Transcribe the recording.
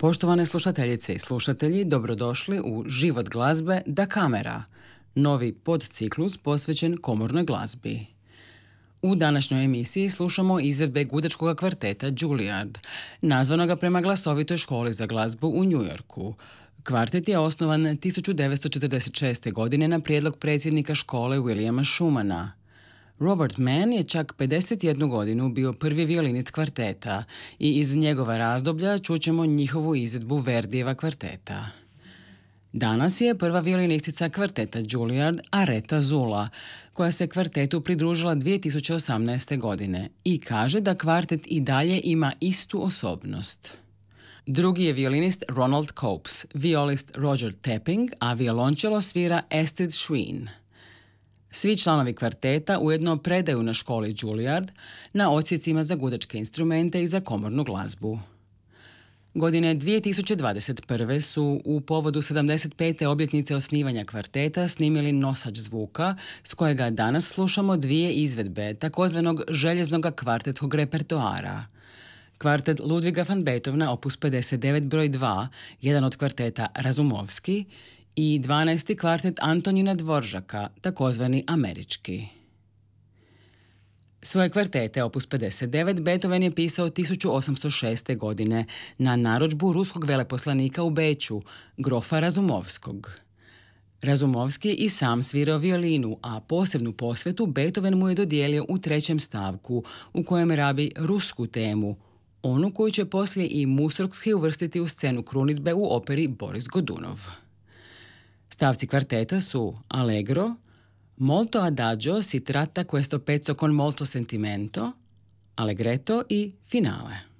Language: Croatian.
Poštovane slušateljice i slušatelji, dobrodošli u Život glazbe da kamera, novi podciklus posvećen komornoj glazbi. U današnjoj emisiji slušamo izvedbe gudačkog kvarteta Juilliard, nazvanoga prema glasovitoj školi za glazbu u New Yorku. Kvartet je osnovan 1946. godine na prijedlog predsjednika škole Williama Schumana. Robert Mann je čak 51 godinu bio prvi violinist kvarteta i iz njegova razdoblja čućemo njihovu izvedbu Verdijeva kvarteta. Danas je prva violinistica kvarteta Juilliard Areta Zula, koja se kvartetu pridružila 2018. godine i kaže da kvartet i dalje ima istu osobnost. Drugi je violinist Ronald Copes, violist Roger Tapping, a violončelo svira Astrid Schween. Svi članovi kvarteta ujedno predaju na školi Juilliard na odsjecima za gudačke instrumente i za komornu glazbu. Godine 2021. su u povodu 75. obljetnice osnivanja kvarteta snimili nosač zvuka s kojega danas slušamo dvije izvedbe takozvanog željeznog kvartetskog repertoara. Kvartet Ludviga van Beethovena opus 59 broj 2, jedan od kvarteta Razumovski, i 12. kvartet Antonina Dvoržaka, takozvani američki. Svoje kvartete opus 59 Beethoven je pisao 1806. godine na narudžbu ruskog veleposlanika u Beču, grofa Razumovskog. Razumovski je i sam svirao violinu, a posebnu posvetu Beethoven mu je dodijelio u 3. stavku, u kojem rabi rusku temu, onu koju će poslije i Mussorgski uvrstiti u scenu krunidbe u operi Boris Godunov. Stavci kvarteta su Allegro, Molto adagio si tratta questo pezzo con molto sentimento, Allegretto i Finale.